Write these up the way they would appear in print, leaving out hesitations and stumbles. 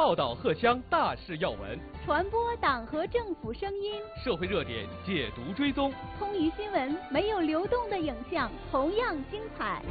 报道荷枪大事要闻， 传播党和政府声音， 社会热点解读追踪。 通舆新闻没有流动的影像，同样精彩。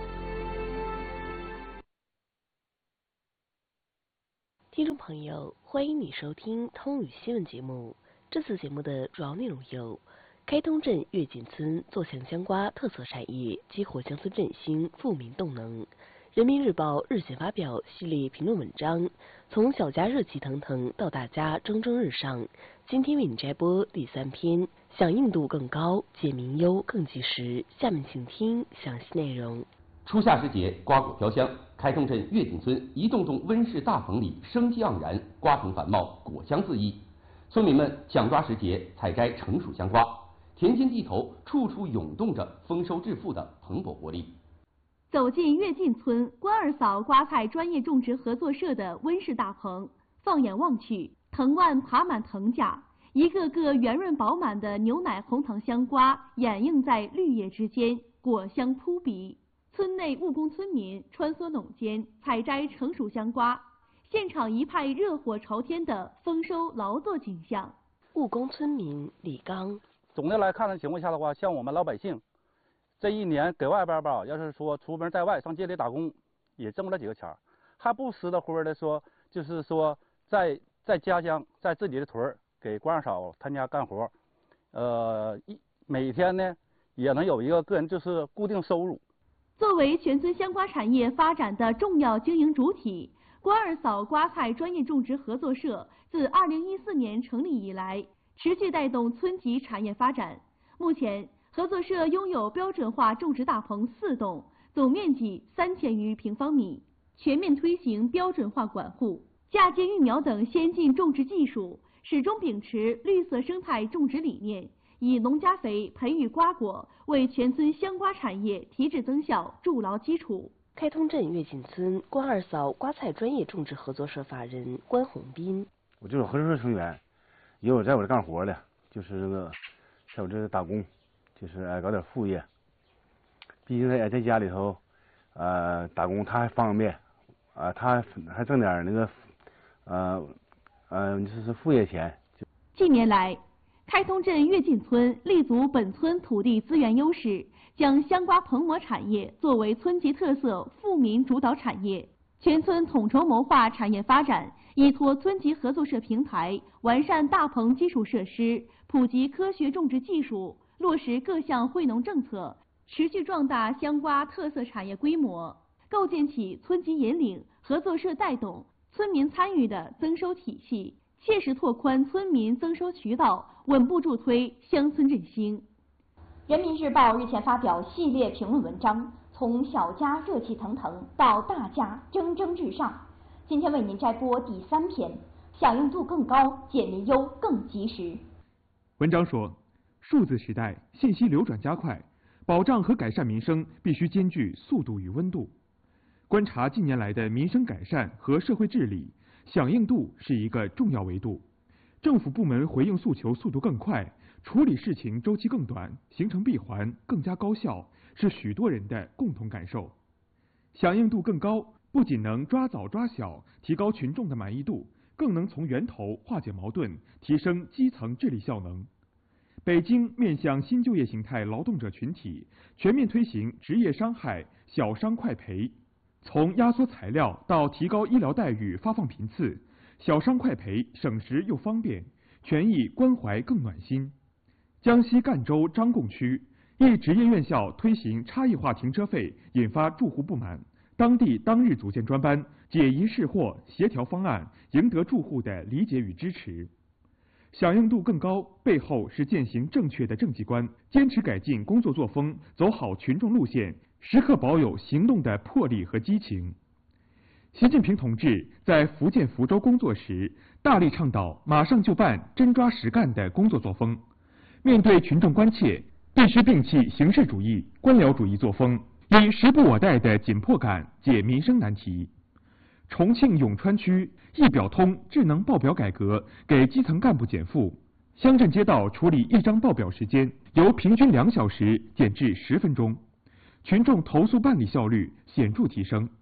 听众朋友，欢迎你收听通语新闻节目。这次节目的主要内容有：开通镇跃进村坐享香瓜特色产业，激活乡村振兴富民动能。人民日报日前发表系列评论文章，从小家热气腾腾到大家蒸蒸日上。今天为你摘播第3篇，响应度更高，解民忧更及时。下面请听详细内容。 初夏时节，瓜果飘香，开通镇跃进村一栋栋温室大棚里生机盎然，瓜藤繁茂，果香四溢。村民们抢抓时节，采摘成熟香瓜，田间地头处处涌动着丰收致富的蓬勃活力。 走进跃进村关二嫂瓜菜专业种植合作社的温室大棚，放眼望去，藤蔓爬满藤架，一个个圆润饱满的牛奶红糖香瓜掩映在绿叶之间，果香扑鼻。村内务工村民穿梭垄间，采摘成熟香瓜，现场一派热火朝天的丰收劳作景象。 务工村民李刚： 总的来看的情况下的话，像我们老百姓这一年给外边吧，要是说出门在外上街里打工，也挣不了几个钱，还不时的乎的说，就是说在家乡，在自己的屯给关二嫂他家干活，每天呢也能有一个个人就是固定收入。 作为全村香瓜产业发展的重要经营主体，关二嫂瓜菜专业种植合作社自2014年成立以来，持续带动村级产业发展。目前，合作社拥有标准化种植大棚4栋，总面积3000余平方米，全面推行标准化管护，嫁接育苗等先进种植技术，始终秉持绿色生态种植理念，以农家肥培育瓜果，为全村香瓜产业提质增效筑牢基础。 开通镇跃进村关二嫂瓜菜专业种植合作社法人关宏斌： 我就是合作社成员，也有在我这干活的，就是那个在我这打工，就是搞点副业。毕竟在家里头，打工他还方便，他还挣点那个，就是副业钱。 近年来，开通镇跃进村立足本村土地资源优势，将香瓜棚膜产业作为村级特色富民主导产业，全村统筹谋划产业发展，依托村级合作社平台，完善大棚基础设施，普及科学种植技术，落实各项惠农政策，持续壮大香瓜特色产业规模，构建起村级引领、合作社带动、村民参与的增收体系，切实拓宽村民增收渠道，稳步助推乡村振兴。人民日报日前发表系列评论文章，从小家热气腾腾到大家蒸蒸日上。今天为您摘播第3篇，响应度更高，解民忧更及时。 文章说，数字时代信息流转加快，保障和改善民生必须兼具速度与温度。观察近年来的民生改善和社会治理，响应度是一个重要维度。政府部门回应诉求速度更快，处理事情周期更短，形成闭环更加高效，是许多人的共同感受。响应度更高，不仅能抓早抓小，提高群众的满意度，更能从源头化解矛盾，提升基层治理效能。北京面向新就业形态劳动者群体，全面推行职业伤害小伤快赔，从压缩材料到提高医疗待遇、发放频次，小伤快赔省时又方便，权益关怀更暖心。江西赣州张贡区一职业院校推行差异化停车费，引发住户不满，当地当日组建专班，解疑释惑，协调方案，赢得住户的理解与支持。响应度更高，背后是践行正确的政绩观，坚持改进工作作风，走好群众路线，时刻保有行动的魄力和激情。习近平同志在福建福州工作时，大力倡导马上就办、真抓实干的工作作风。面对群众关切，必须摒弃形式主义、官僚主义作风，以时不我待的紧迫感解民生难题。重庆永川区一表通智能报表改革给基层干部减负，乡镇街道处理一张报表时间由平均2小时减至10分钟，群众投诉办理效率显著提升。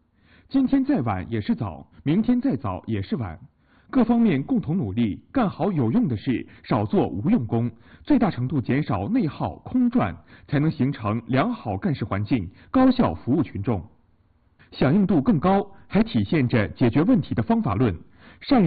今天再晚也是早，明天再早也是晚。各方面共同努力，干好有用的事，少做无用功，最大程度减少内耗空转，才能形成良好干事环境，高效服务群众。响应度更高，还体现着解决问题的方法论。善